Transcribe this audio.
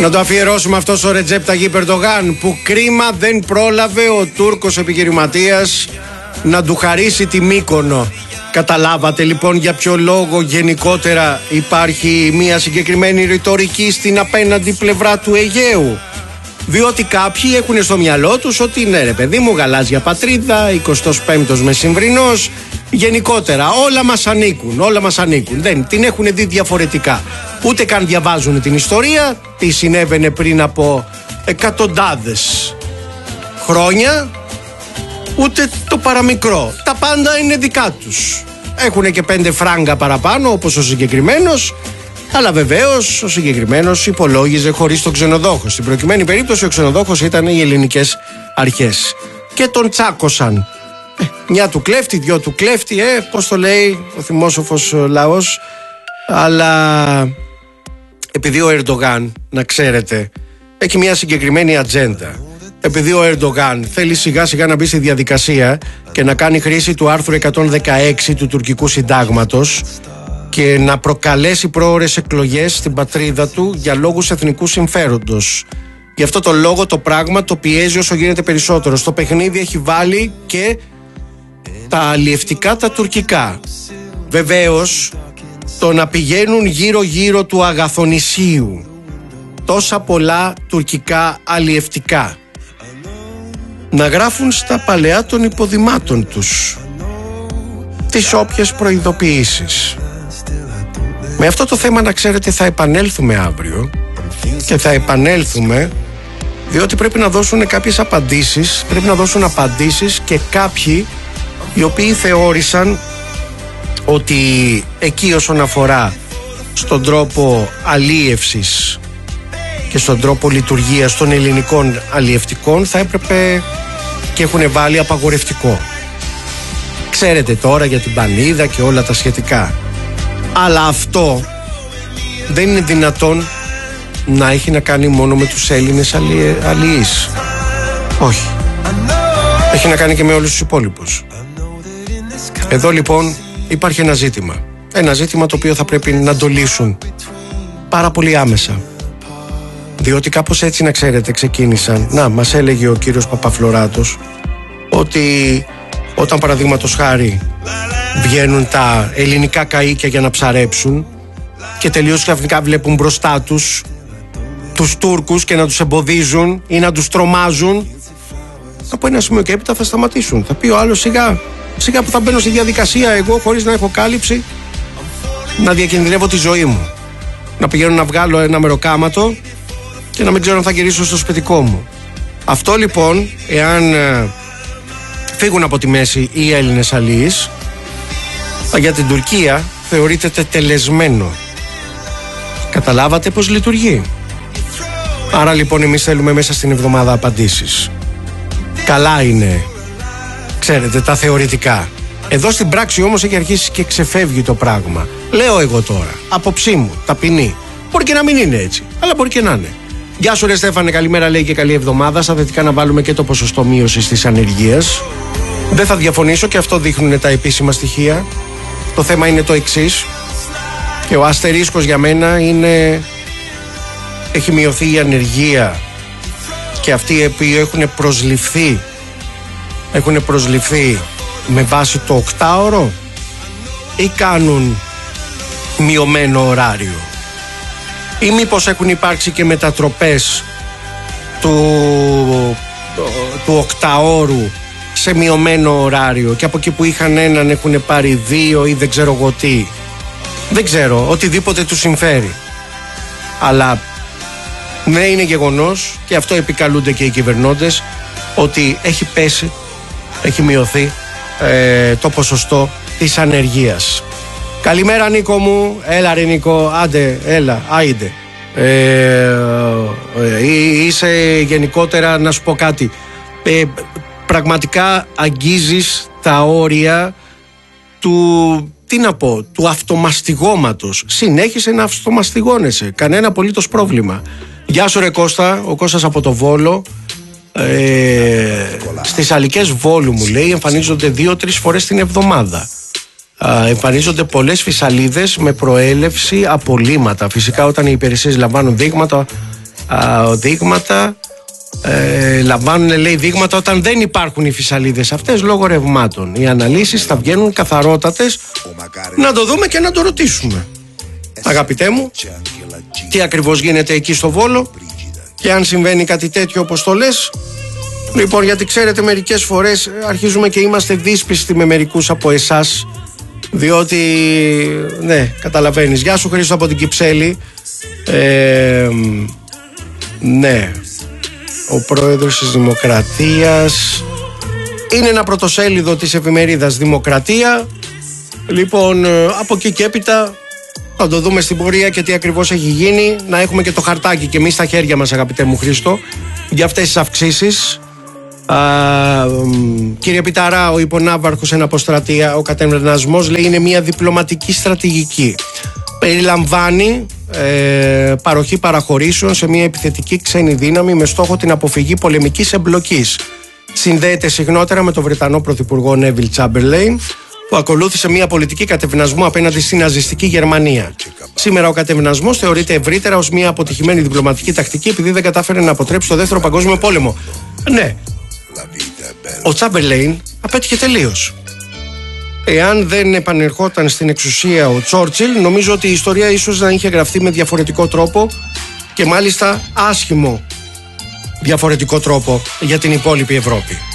Να το αφιερώσουμε αυτό στο Ρετζέπ Ταγίπ Ερντογάν, που κρίμα δεν πρόλαβε ο Τούρκος επιχειρηματίας να του χαρίσει τη Μύκονο. Καταλάβατε λοιπόν για ποιο λόγο γενικότερα υπάρχει μια συγκεκριμένη ρητορική στην απέναντι πλευρά του Αιγαίου? Διότι κάποιοι έχουν στο μυαλό τους ότι ναι ρε παιδί μου, γαλάζια πατρίδα, 25ος μεσημβρινός, γενικότερα όλα μας ανήκουν, όλα μας ανήκουν. Δεν την έχουν δει διαφορετικά. Ούτε καν διαβάζουν την ιστορία, τι συνέβαινε πριν από εκατοντάδες χρόνια, ούτε το παραμικρό. Τα πάντα είναι δικά τους. Έχουν και 5 φράγκα παραπάνω, όπως ο συγκεκριμένος, αλλά βεβαίως ο συγκεκριμένος υπολόγιζε χωρίς τον ξενοδόχο. Στην προκειμένη περίπτωση ο ξενοδόχος ήταν οι ελληνικές αρχές. Και τον τσάκωσαν. Μια του κλέφτη, δυο του κλέφτη, πώς το λέει ο θυμόσοφος λαός. Αλλά επειδή ο Ερντογάν, να ξέρετε, έχει μια συγκεκριμένη ατζέντα, επειδή ο Ερντογάν θέλει σιγά σιγά να μπει στη διαδικασία και να κάνει χρήση του άρθρου 116 του τουρκικού συντάγματος και να προκαλέσει πρόωρες εκλογές στην πατρίδα του για λόγους εθνικού συμφέροντος. Γι' αυτό το λόγο το πράγμα το πιέζει όσο γίνεται περισσότερο. Στο παιχνίδι έχει βάλει και τα αλλιευτικά τα τουρκικά. Βεβαίως, το να πηγαίνουν γύρω-γύρω του Αγαθονησίου τόσα πολλά τουρκικά αλλιευτικά, να γράφουν στα παλαιά των υποδημάτων τους τις όποιες προειδοποιήσεις. Με αυτό το θέμα, να ξέρετε, θα επανέλθουμε αύριο και θα επανέλθουμε διότι πρέπει να δώσουν κάποιες απαντήσεις, πρέπει να δώσουν απαντήσεις και κάποιοι οι οποίοι θεώρησαν ότι εκεί όσον αφορά στον τρόπο αλίευσης και στον τρόπο λειτουργίας των ελληνικών αλλιευτικών θα έπρεπε και έχουν βάλει απαγορευτικό. Ξέρετε τώρα για την πανίδα και όλα τα σχετικά. Αλλά αυτό δεν είναι δυνατόν να έχει να κάνει μόνο με τους Έλληνες αλλιείς. Όχι. Έχει να κάνει και με όλους τους υπόλοιπους. Εδώ λοιπόν υπάρχει ένα ζήτημα. Ένα ζήτημα το οποίο θα πρέπει να το λύσουν πάρα πολύ άμεσα. Διότι κάπως έτσι, να ξέρετε, ξεκίνησαν. Να, μας έλεγε ο κύριος Παπαφλωράτος ότι όταν παραδείγματος χάρη βγαίνουν τα ελληνικά καΐκια για να ψαρέψουν και τελείως ξαφνικά βλέπουν μπροστά τους τους Τούρκους και να τους εμποδίζουν ή να τους τρομάζουν, από ένα σημείο και έπειτα θα σταματήσουν. Θα πει ο άλλος σιγά που θα μπαίνω στη διαδικασία εγώ χωρίς να έχω κάλυψη να διακινδυνεύω τη ζωή μου, να πηγαίνω να βγάλω ένα μεροκάματο και να μην ξέρω αν θα γυρίσω στο σπιτικό μου. Αυτό λοιπόν, εάν φύγουν από τη μέση οι Έλληνες αλλοίς, για την Τουρκία θεωρείται τετελεσμένο. Καταλάβατε πως λειτουργεί? Άρα λοιπόν εμείς θέλουμε μέσα στην εβδομάδα απαντήσεις. Καλά είναι, ξέρετε, τα θεωρητικά. Εδώ στην πράξη όμως έχει αρχίσει και ξεφεύγει το πράγμα. Λέω εγώ τώρα, απόψή μου, ταπεινή. Μπορεί και να μην είναι έτσι, αλλά μπορεί και να είναι. Γεια σου ρε Στέφανε, καλημέρα λέει και καλή εβδομάδα. Στα θετικά να βάλουμε και το ποσοστό μείωσης της ανεργίας. Δεν θα διαφωνήσω και αυτό δείχνουν τα επίσημα στοιχεία. Το θέμα είναι το εξής. Και ο αστερίσκος για μένα είναι, έχει μειωθεί η ανεργία και αυτοί οι οποίοι έχουν προσληφθεί με βάση το 8ωρο ή κάνουν μειωμένο ωράριο, ή μήπως έχουν υπάρξει και μετατροπές του 8ωρου σε μειωμένο ωράριο και από εκεί που είχαν έναν έχουν πάρει 2 ή δεν ξέρω εγώ τι. Δεν ξέρω, οτιδήποτε τους συμφέρει. Αλλά ναι, είναι γεγονός και αυτό επικαλούνται και οι κυβερνώντες, ότι έχει πέσει, έχει μειωθεί το ποσοστό της ανεργίας. Καλημέρα Νίκο μου, έλα ρε Νίκο, άντε, έλα, άιντε. Είσαι γενικότερα, να σου πω κάτι, πραγματικά αγγίζεις τα όρια του, τι να πω, του αυτομαστιγώματος. Συνέχισε να αυτομαστιγώνεσαι, κανένα απολύτως πρόβλημα. Γεια σου ρε Κώστα, ο Κώστας από το Βόλο. Στις Αλικές Βόλου μου λέει εμφανίζονται 2-3 φορές την εβδομάδα. Εμφανίζονται πολλές φυσαλίδες με προέλευση απολύματα. Φυσικά όταν οι υπηρεσίες λαμβάνουν δείγματα δείγματα. Λαμβάνουν, λέει, δείγματα όταν δεν υπάρχουν οι φυσαλίδες αυτές λόγω ρευμάτων. Οι αναλύσεις θα βγαίνουν καθαρότατες. Να το δούμε και να το ρωτήσουμε. Αγαπητέ μου, τι ακριβώς γίνεται εκεί στο Βόλο και αν συμβαίνει κάτι τέτοιο όπως το λες. Λοιπόν, γιατί ξέρετε, μερικές φορές αρχίζουμε και είμαστε δύσπιστοι με μερικούς από εσάς, διότι, ναι, καταλαβαίνεις. Γεια σου Χρήστο από την Κυψέλη. Ναι, ο πρόεδρος της Δημοκρατίας είναι ένα πρωτοσέλιδο της εφημερίδας Δημοκρατία. Λοιπόν, από εκεί και έπειτα θα το δούμε στην πορεία και τι ακριβώς έχει γίνει. Να έχουμε και το χαρτάκι και εμείς στα χέρια μας, αγαπητέ μου Χρήστο, για αυτές τις αυξήσεις. Κύριε Πιταρά, ο υπονάβαρχος εν αποστρατεία, ο κατεμβρασμός, λέει, είναι μια διπλωματική στρατηγική. Περιλαμβάνει παροχή παραχωρήσεων σε μια επιθετική ξένη δύναμη με στόχο την αποφυγή πολεμικής εμπλοκής. Συνδέεται συχνότερα με τον Βρετανό Πρωθυπουργό Νέβιλ Τσάμπερλεϊν, που ακολούθησε μια πολιτική κατευνασμού απέναντι στην ναζιστική Γερμανία. Σήμερα ο κατευνασμός θεωρείται ευρύτερα ως μια αποτυχημένη διπλωματική τακτική επειδή δεν κατάφερε να αποτρέψει το Δεύτερο Παγκόσμιο Πόλεμο. Ναι, ο Τσάμπερλεϊν απέτυχε τελείως. Εάν δεν επανερχόταν στην εξουσία ο Τσόρτσιλ, νομίζω ότι η ιστορία ίσως να είχε γραφτεί με διαφορετικό τρόπο και μάλιστα άσχημο διαφορετικό τρόπο για την υπόλοιπη Ευρώπη.